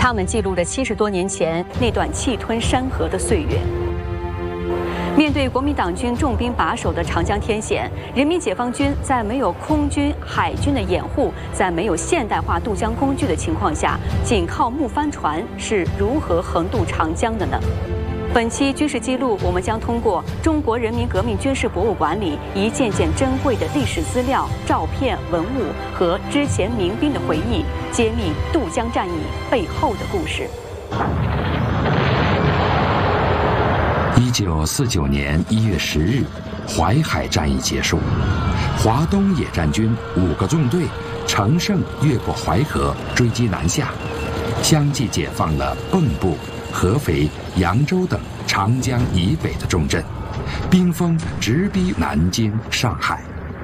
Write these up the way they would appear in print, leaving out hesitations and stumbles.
他们记录了70多年前那段气吞山河的岁月。面对国民党军重兵把守的长江天险，人民解放军在没有空军、海军的掩护，在没有现代化渡江工具的情况下，仅靠木帆船是如何横渡长江的呢？本期军事记录，我们将通过中国人民革命军事博物馆里一件件珍贵的历史资料、照片、文物和之前民兵的回忆，揭秘渡江战役背后的故事。 1949年1月10日，淮海战役结束，华东野战军5个纵队乘胜越过淮河，追击南下，相继解放了蚌埠、合肥、扬州等长江以北的重镇，兵锋直逼南京、上海。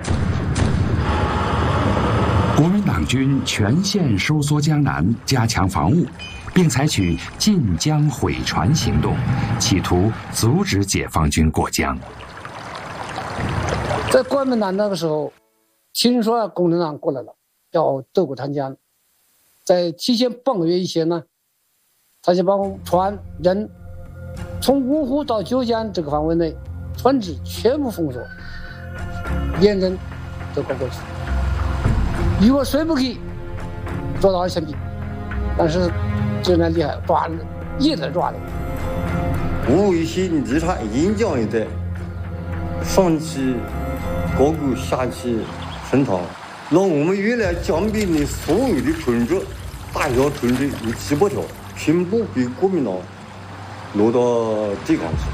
国民党军全线收缩江南，加强防务，并采取禁江毁船行动，企图阻止解放军过江。 在国民党那个时候，听说共产党过来了，要渡过长江，在提前半个月以前呢，他就把船人从芜湖到九江这个范围内，船只全部封锁，连人都搞过去。如果水不去，捉到枪毙。但是这人厉害，抓了一直抓的。 无一些立场演讲一代，上起高歌，下起升堂，让我们原来江边的所有的船只、大小船只一起不条，全部被国民党挪到对港去。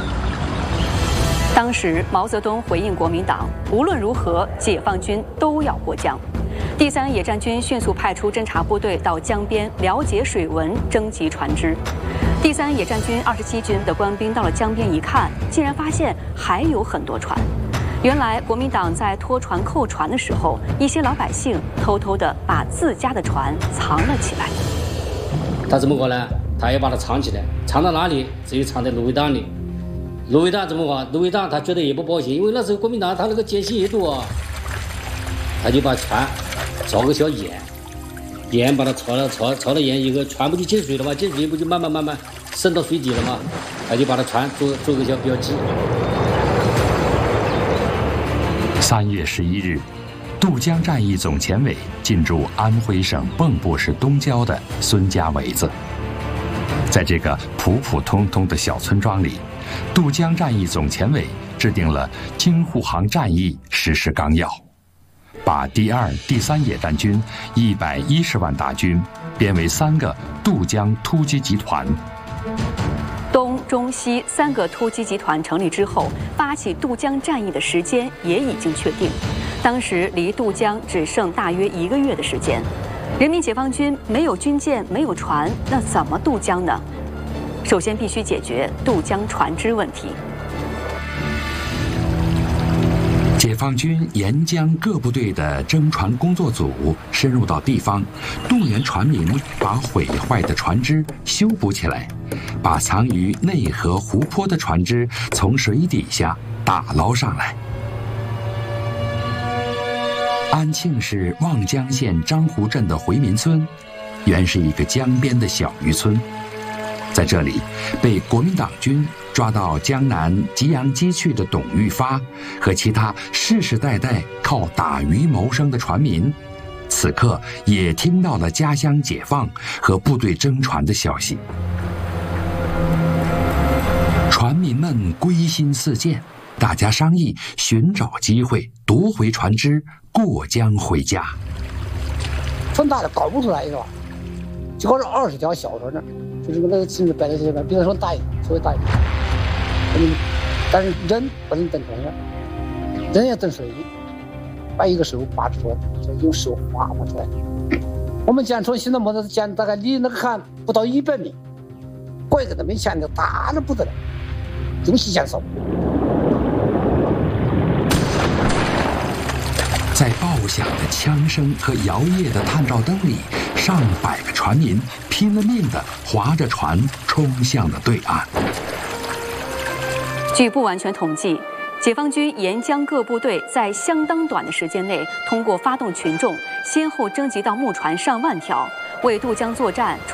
当时毛泽东回应国民党，无论如何，解放军都要过江。第3野战军迅速派出侦察部队到江边了解水文，征集船只。第3野战军27军的官兵到了江边一看，竟然发现还有很多船。原来国民党在拖船扣船的时候，一些老百姓偷偷地把自家的船藏了起来。 他怎么搞呢？他要把它藏起来，藏到哪里？只有藏在芦苇荡里。芦苇荡怎么搞？芦苇荡他觉得也不保险，因为那时候国民党他那个奸细也多啊，他就把船找个小眼把它朝了眼以后，船不就进水了吗？进水不就慢慢渗到水底了吗？他就把它船做个小标记。 3月11日，渡江战役总前委进驻安徽省蚌埠市东郊的孙家围子。在这个普普通通的小村庄里，渡江战役总前委制定了京沪杭战役实施纲要，把第2、第3野战军110万大军编为3个渡江突击集团。 东、中、西3个突击集团成立之后，发起渡江战役的时间也已经确定。当时离渡江只剩大约1个月的时间，人民解放军没有军舰，没有船，那怎么渡江呢？首先必须解决渡江船只问题。 解放军沿江各部队的征船工作组深入到地方，动员船民把毁坏的船只修补起来，把藏于内河湖泊的船只从水底下打捞上来。安庆市望江县张湖镇的回民村，原是一个江边的小渔村，在这里被国民党军抓到江南吉阳矶去的董玉发和其他世世代代靠打鱼谋生的船民，此刻也听到了家乡解放和部队征船的消息。船民们归心似箭，大家商议寻找机会夺回船只，过江回家。 船大的搞不出来，是吧？就搞这20条小船呢，就是那个甚至摆在这边，比那船大一点，稍微大一点。但是人不能蹬船上，人要蹬水里，把一个手把着船，就用手划出来。我们舰船现在没得舰，大概离那个岸不到100米，怪个都没钱的，大的不得了，用细线扫。 在爆响的枪声和摇曳的探照灯里，上百个船民拼了命地划着船冲向了对岸。 据不完全统计，解放军沿江各部队在相当短的时间内，通过发动群众，先后征集到木船上万条，为渡江作战